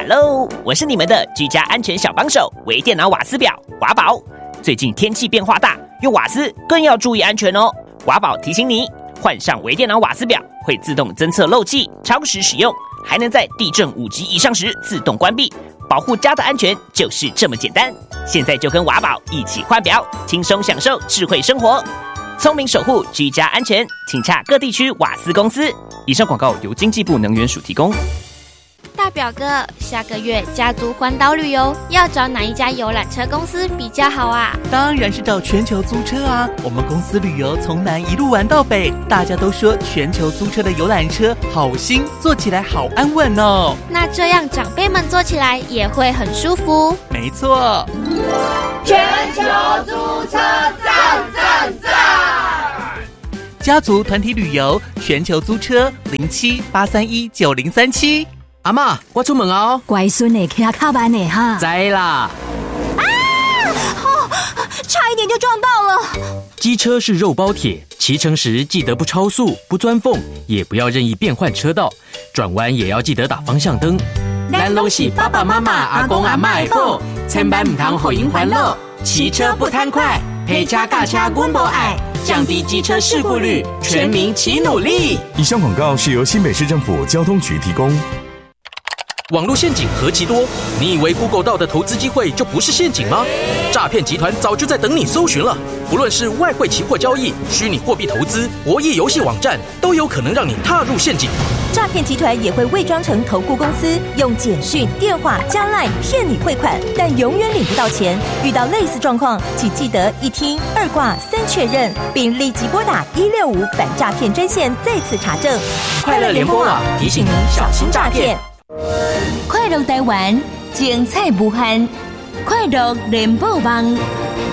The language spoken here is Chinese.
Hello， 我是你们的居家安全小帮手微电脑瓦斯表华宝。最近天气变化大，用瓦斯更要注意安全哦。华宝提醒你，换上微电脑瓦斯表会自动侦测漏气、超时使用，还能在地震5级以上时自动关闭，保护家的安全就是这么简单。现在就跟华宝一起换表，轻松享受智慧生活，聪明守护居家安全，请洽各地区瓦斯公司。以上广告由经济部能源署提供。 大表哥，下个月家族环岛旅游要找哪一家游览车公司比较好啊？ 当然是找全球租车啊！我们公司旅游从南一路玩到北，大家都说全球租车的游览车好新，坐起来好安稳哦。 那这样长辈们坐起来也会很舒服。 没错， 全球租车赞赞赞！ 家族团体旅游，全球租车07-831-9037。 阿嬷，我出门哦。 乖孙的骑卡慢的哈。 知啦。 差一点就撞到了。 机车是肉包铁，骑乘时记得不超速、不钻缝，也不要任意变换车道，转弯也要记得打方向灯。咱拢是爸爸妈妈、阿公阿嬷的宝，千万唔通互因烦恼。骑车不贪快，陪车驾车阮无爱，降低机车事故率，全民齐努力。 以上广告是由新北市政府交通局提供。 网络陷阱何其多，你以为 Google 到的投资机会就不是陷阱吗？诈骗集团早就在等你搜寻了。不论是外汇期货交易、虚拟货币投资、博弈游戏网站，都有可能让你踏入陷阱。 诈骗集团也会伪装成投顾公司，用简讯、电话加 LINE 骗你汇款，但永远领不到钱。遇到类似状况，请记得1听2挂3确认，并立即拨打165反诈骗专线再次查证。 快乐联播网提醒您小心诈骗。 快乐台湾，精彩无限，快乐联播网。